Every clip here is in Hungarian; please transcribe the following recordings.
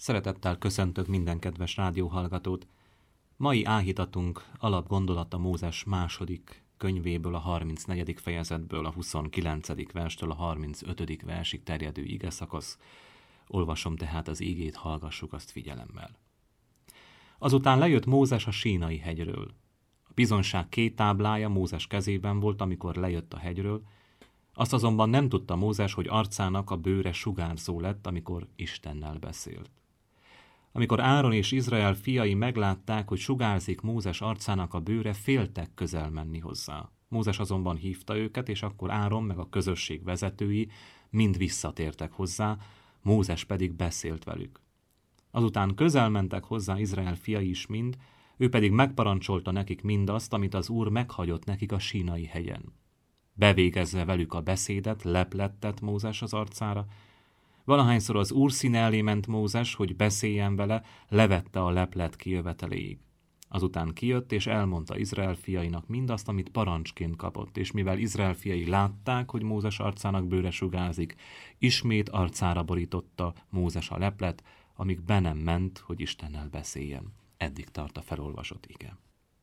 Szeretettel köszöntök minden kedves rádióhallgatót. Mai áhítatunk alapgondolata Mózes második könyvéből, a 34. fejezetből, a 29. verstől a 35. versig terjedő igeszakasz. Olvasom tehát az ígét, hallgassuk azt figyelemmel. Azután lejött Mózes a Sínai hegyről. A bizonyság 2 táblája Mózes kezében volt, amikor lejött a hegyről. Azt azonban nem tudta Mózes, hogy arcának a bőre sugárzó lett, amikor Istennel beszélt. Amikor Áron és Izrael fiai meglátták, hogy sugárzik Mózes arcának a bőre, féltek közel menni hozzá. Mózes azonban hívta őket, és akkor Áron meg a közösség vezetői mind visszatértek hozzá, Mózes pedig beszélt velük. Azután közel mentek hozzá Izrael fiai is mind, ő pedig megparancsolta nekik mindazt, amit az Úr meghagyott nekik a Sínai hegyen. Bevégezve velük a beszédet, leplet tett Mózes az arcára. Valahányszor az Úr színe elé ment Mózes, hogy beszéljen vele, levette a leplet kijöveteléig. Azután kijött, és elmondta Izrael fiainak mindazt, amit parancsként kapott, és mivel Izrael fiai látták, hogy Mózes arcának bőre sugárzik, ismét arcára borította Mózes a leplet, amíg be nem ment, hogy Istennel beszéljen. Eddig tart a felolvasott ige.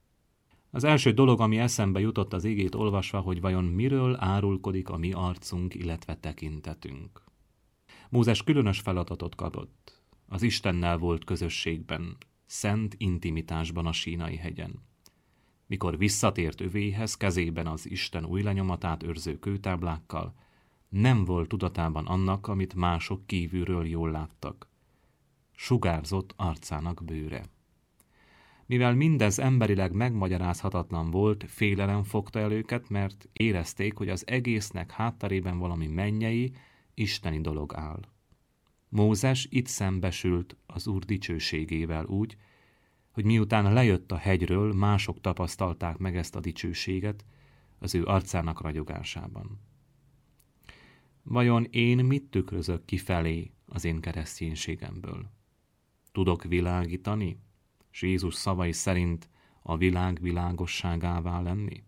Az első dolog, ami eszembe jutott az igét olvasva, hogy vajon miről árulkodik a mi arcunk, illetve tekintetünk. Mózes különös feladatot kapott. Az Istennel volt közösségben, szent intimitásban a Sínai hegyen. Mikor visszatért övéhez, kezében az Isten új lenyomatát őrző kőtáblákkal, nem volt tudatában annak, amit mások kívülről jól láttak. Sugárzott arcának bőre. Mivel mindez emberileg megmagyarázhatatlan volt, félelem fogta el őket, mert érezték, hogy az egésznek hátterében valami mennyei, isteni dolog áll. Mózes itt szembesült az Úr dicsőségével úgy, hogy miután lejött a hegyről, mások tapasztalták meg ezt a dicsőséget az ő arcának ragyogásában. Vajon én mit tükrözök kifelé az én kereszténységemből? Tudok világítani, és Jézus szavai szerint a világ világosságává lenni?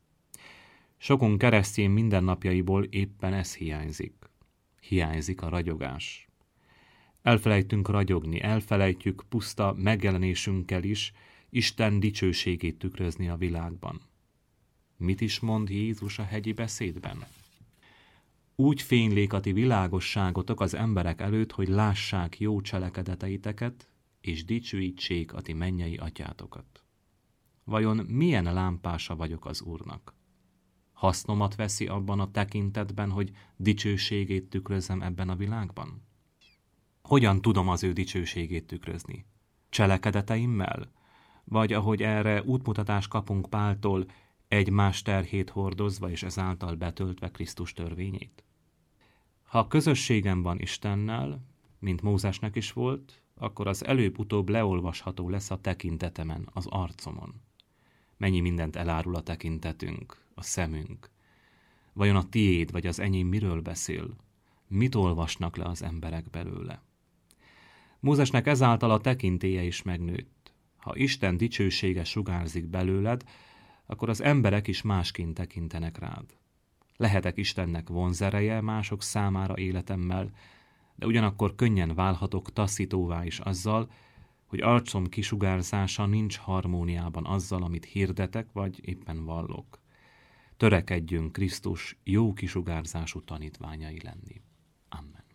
Sokunk keresztény mindennapjaiból éppen ez hiányzik. Hiányzik a ragyogás. Elfelejtünk ragyogni, elfelejtjük puszta megjelenésünkkel is Isten dicsőségét tükrözni a világban. Mit is mond Jézus a hegyi beszédben? Úgy fénylik a ti világosságotok az emberek előtt, hogy lássák jó cselekedeteiteket, és dicsőítsék a ti mennyei atyátokat. Vajon milyen lámpása vagyok az Úrnak? Hasznomat veszi abban a tekintetben, hogy dicsőségét tükrözzem ebben a világban? Hogyan tudom az ő dicsőségét tükrözni? Cselekedeteimmel? Vagy ahogy erre útmutatást kapunk Páltól, egymás terhét hordozva és ezáltal betöltve Krisztus törvényét? Ha közösségem van Istennel, mint Mózesnek is volt, akkor az előbb-utóbb leolvasható lesz a tekintetemen, az arcomon. Mennyi mindent elárul a tekintetünk, a szemünk. Vajon a tiéd vagy az enyém miről beszél? Mit olvasnak le az emberek belőle? Mózesnek ezáltal a tekintélye is megnőtt. Ha Isten dicsősége sugárzik belőled, akkor az emberek is másként tekintenek rád. Lehetek Istennek vonzereje mások számára életemmel, de ugyanakkor könnyen válhatok taszítóvá is azzal, hogy arcom kisugárzása nincs harmóniában azzal, amit hirdetek, vagy éppen vallok. Törekedjünk Krisztus jó kisugárzású tanítványai lenni. Amen.